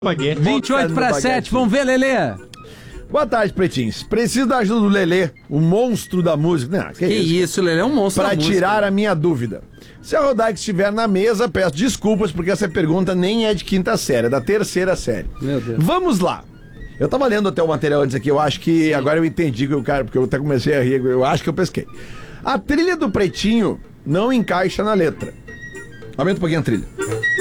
Paguei. 28/7, vamos ver, Lelê. Boa tarde, pretinhos. Preciso da ajuda do Lelê, o monstro da música. Não, Que isso, Lelê, é um monstro Pra da música. tirar a minha dúvida. Se a Rodaica estiver na mesa, peço desculpas, porque essa pergunta nem é de quinta série, é da terceira série. Meu Deus. Vamos lá. Eu tava lendo até o material antes aqui, eu acho que agora eu entendi que o cara, porque eu até comecei a rir, eu acho que eu pesquei. A trilha do Pretinho não encaixa na letra. Aumenta um pouquinho a trilha.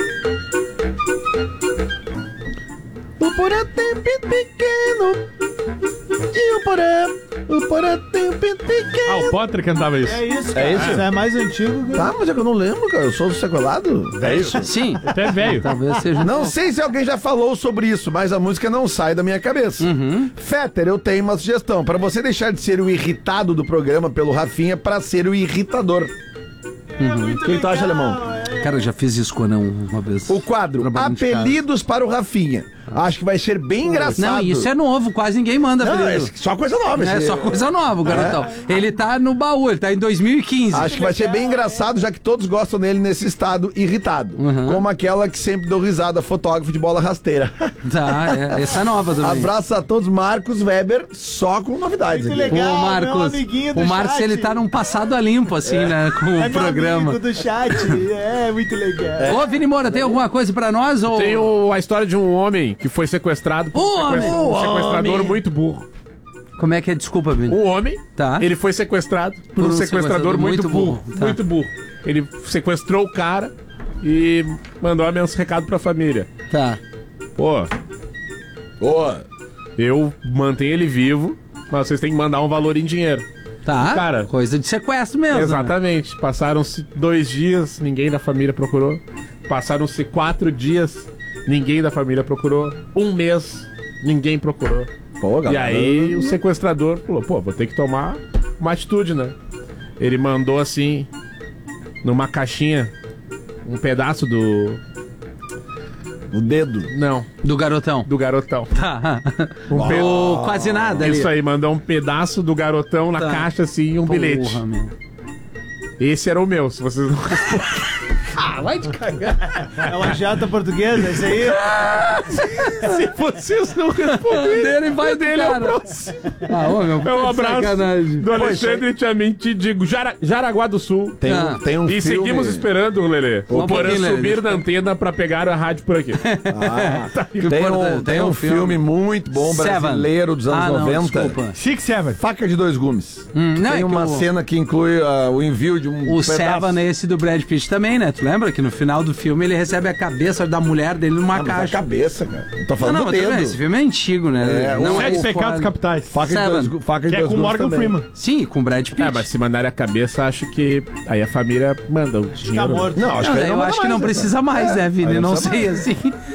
O porã tem um pinto pequeno e o porã tem um pinto pequeno. Ah, o Potter cantava isso. É isso, cara. É isso? Isso é mais antigo que... Tá, mas é que eu não lembro, cara. Eu sou do sequelado. É isso? Sim, Até velho. talvez seja. Não sei se alguém já falou sobre isso, mas a música não sai da minha cabeça. Fetter, eu tenho uma sugestão. Pra você deixar de ser o irritado do programa pelo Rafinha pra ser o irritador. O que tu acha, Alemão? Cara, eu já fiz isso com o Anão uma vez. O quadro Trabalhando de casa. Apelidos para o Rafinha. Acho que vai ser bem engraçado. Não, isso é novo, quase ninguém manda Não, apelido. é só coisa nova. É esse- só coisa nova, o garotão. Ele tá no baú, ele tá em 2015. Acho que vai ser bem engraçado, já que todos gostam dele nesse estado irritado. Como aquela que sempre deu risada, fotógrafo de bola rasteira. Tá, essa é nova também. Abraço a todos, Marcos Weber, só com novidades Muito aqui. legal. O meu Marcos, amiguinho do o Marcos chat. ele tá num passado a limpo, assim, né, com É o meu programa. amigo do chat. É, muito legal. Ô, Vini Moura, tem alguma coisa pra nós? Ou... Tem a história de um homem que foi sequestrado por um sequestrador muito burro. Como é que é? Desculpa, Vini. Um homem, Tá. ele foi sequestrado por um sequestrador muito burro. Tá. Muito burro. Ele sequestrou o cara e mandou um recado pra família. Tá. Pô, Ô, eu mantenho ele vivo, mas vocês têm que mandar um valor em dinheiro. Tá. Cara, coisa de sequestro mesmo. Né? Exatamente. Passaram-se 2 dias, ninguém da família procurou. Passaram-se 4 dias, ninguém da família procurou. 1 mês, ninguém procurou. pô, E galera. aí o sequestrador falou, pô, vou ter que tomar uma atitude, né? Ele mandou assim, numa caixinha, um pedaço do... O dedo. Não, Do garotão. do garotão. Tá. Um pe- Ô, quase nada ali. Isso aí, mandou um pedaço do garotão na Tá. caixa assim e um bilhete. Porra, meu. Esse era o meu, se vocês não... É uma jata portuguesa, isso aí? se vocês não responderem... Dele vai dele é o cara. próximo. Ah, ô, meu. É um abraço Sacanagem. do Alexandre Tiamin, te digo, Jaraguá do Sul. Tem, Ah. tem um E filme... seguimos esperando, Lelê, o Um Porã pouquinho, Lelê. subir na antena pra pegar a rádio por aqui. Tem um filme muito bom brasileiro dos anos 90. Desculpa. Six Seven. Faca de Dois Gumes. Não, Tem é uma que cena que inclui o envio de um O pedaço. Seven é esse do Brad Pitt também, né? Tu lembra que no final do filme ele recebe a cabeça da mulher dele numa Mas a caixa. cabeça, cara. Eu tô falando Não, do mas tudo dedo. bem, esse filme é antigo, né? É, não o é Sete Pecados quadro. Capitais. Faca de Seven. Dois, faca de Que é dois com Gumes Morgan também. Freeman. Sim, com Brad Pitt. Mas se mandarem a cabeça, acho que aí a família manda o Tá dinheiro. morto. Não, acho que Não, aí eu manda acho que não mais, né, precisa mais, né, Vini? aí Eu não precisa sei assim.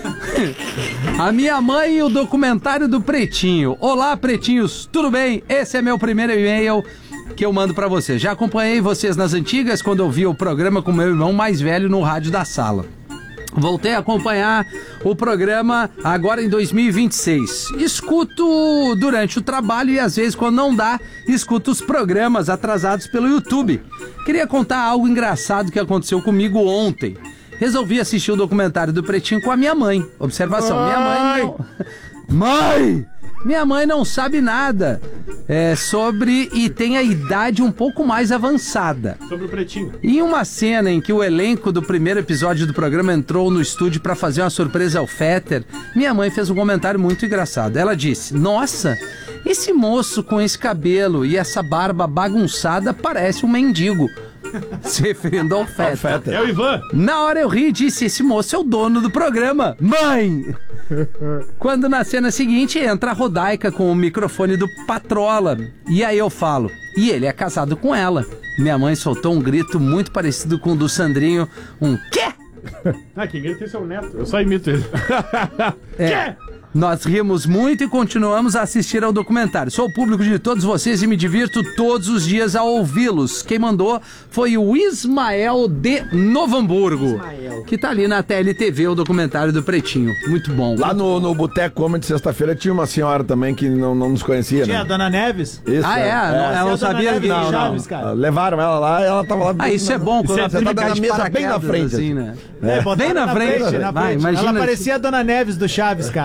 A minha mãe e o documentário do Pretinho. Olá, Pretinhos, tudo bem? Esse é meu primeiro e-mail que eu mando pra vocês. Já acompanhei vocês nas antigas quando eu via o programa com meu irmão mais velho no rádio da sala. Voltei a acompanhar o programa agora em 2026. Escuto durante o trabalho e às vezes quando não dá, escuto os programas atrasados pelo YouTube. Queria contar algo engraçado que aconteceu comigo ontem. Resolvi assistir o documentário do Pretinho com a minha mãe. Observação, minha mãe não... Mãe! Minha mãe não sabe nada sobre e tem a idade um pouco mais avançada. Sobre o Pretinho. Em uma cena em que o elenco do primeiro episódio do programa entrou no estúdio para fazer uma surpresa ao Fetter, minha mãe fez um comentário muito engraçado. Ela disse: nossa, esse moço com esse cabelo e essa barba bagunçada parece um mendigo. Se referindo ao Fetter. É o Ivan. Na hora eu ri e disse: esse moço é o dono do programa. Mãe! Quando na cena seguinte entra a Rodaica com o microfone do Patrola. E aí eu falo: e ele é casado com ela. Minha mãe soltou um grito muito parecido com o do Sandrinho. Um quê? Ah, quem grita esse é o Neto. Eu só imito ele. É. Nós rimos muito e continuamos a assistir ao documentário. Sou o público de todos vocês e me divirto todos os dias a ouvi-los. Quem mandou foi o Ismael de Novo Hamburgo, que tá ali na TLTV, o documentário do Pretinho. Muito bom. Lá no Boteco Comedy, sexta-feira, tinha uma senhora também que não nos conhecia, Tinha a né? Dona Neves. Isso, Ah, é? Essa Ela não a Dona sabia Neves que... do Não, Chaves, não. cara. Levaram ela lá e ela tava lá. Ah, isso é bom, quando Você você tá cai na de mesa bem na paraquedas, frente. assim, né? Botaram Bem na frente. na Vai, frente. imagina Ela que- parecia a Dona Neves do Chaves, cara.